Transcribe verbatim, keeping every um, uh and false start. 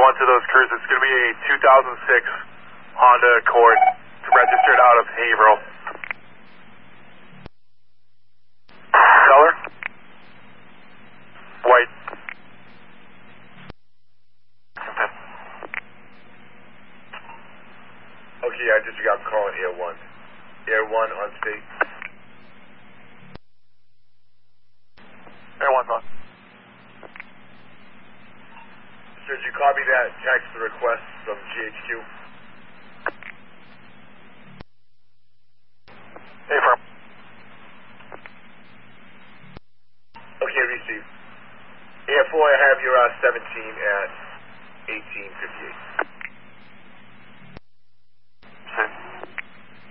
one to those crews. It's going to be a two thousand six Honda Accord. It's registered out of Haverhill. Color? White. Okay, I just got calling Air One. Air One on state. Air One's on. Did you copy that text request from G H Q? Hey, firm. Okay, received. Air Four, I have your uh, seventeen at eighteen fifty-eight.